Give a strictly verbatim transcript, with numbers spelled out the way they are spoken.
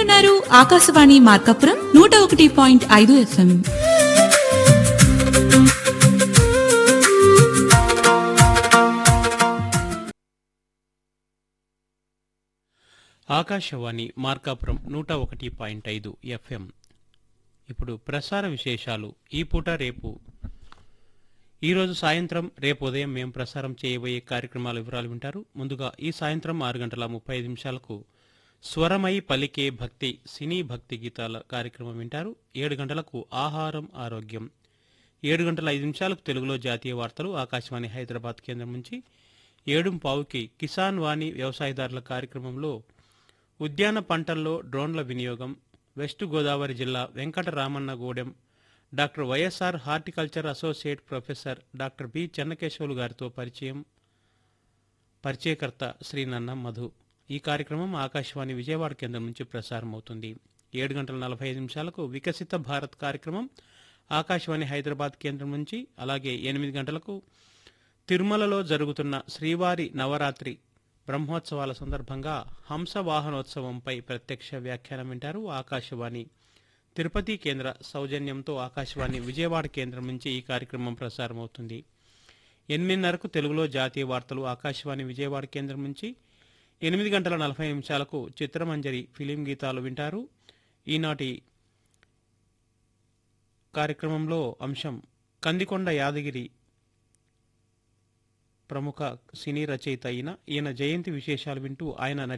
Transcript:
వింటున్నారు ఆకాశవాణి మార్కాపురం నూట ఒకటి పాయింట్ ఐదు ఎఫ్ఎం. ఆకాశవాణి మార్కాపురం నూట ఒకటి పాయింట్ ఐదు ఎఫ్ఎం. ఇప్పుడు ప్రసార విశేషాలు. ఈ పూట రేపు ఈరోజు సాయంత్రం రేపు ఉదయం మేము ప్రసారం చేయబోయే కార్యక్రమాల వివరాలు వింటారు. ముందుగా ఈ సాయంత్రం ఆరు గంటల ముప్పై ఐదు నిమిషాలకు స్వరమై పలికే భక్తి సినీ భక్తి గీతాల కార్యక్రమం వింటారు. ఏడు గంటలకు ఆహారం ఆరోగ్యం, ఏడు గంటల ఐదు నిమిషాలకు తెలుగులో జాతీయ వార్తలు ఆకాశవాణి హైదరాబాద్ కేంద్రం నుంచి. ఏడు పావుకి కిసాన్ వాణి వ్యవసాయదారుల కార్యక్రమంలో ఉద్యాన పంటల్లో డ్రోన్ల వినియోగం, వెస్ట్ గోదావరి జిల్లా Venkatramannagudem doctor YSR horticulture associate professor doctor B Chennakesavulu గారితో పరిచయం, పరిచయకర్త శ్రీ నన్న మధు. ఈ కార్యక్రమం ఆకాశవాణి విజయవాడ కేంద్రం నుంచి ప్రసారం అవుతుంది. ఏడు గంటల నలభై ఐదు నిమిషాలకు వికసిత భారత్ కార్యక్రమం ఆకాశవాణి హైదరాబాద్ కేంద్రం నుంచి. అలాగే ఎనిమిది గంటలకు తిరుమలలో జరుగుతున్న శ్రీవారి నవరాత్రి బ్రహ్మోత్సవాల సందర్భంగా హంస వాహనోత్సవంపై ప్రత్యక్ష వ్యాఖ్యానం వింటారు. ఆకాశవాణి తిరుపతి కేంద్ర సౌజన్యంతో ఆకాశవాణి విజయవాడ కేంద్రం నుంచి ఈ కార్యక్రమం ప్రసారం అవుతుంది. ఎనిమిదిన్నరకు తెలుగులో జాతీయ వార్తలు ఆకాశవాణి విజయవాడ కేంద్రం నుంచి. ఎనిమిది గంటల నలభై నిమిషాలకు చిత్రమంజరి ఫిలిం గీతాలు వింటారు. ఈనాటి కార్యక్రమంలో అంశం కందికొండ యాదగిరి ప్రముఖ సినీ రచయిత అయిన ఈయన జయంతి విశేషాలు వింటూ ఆయన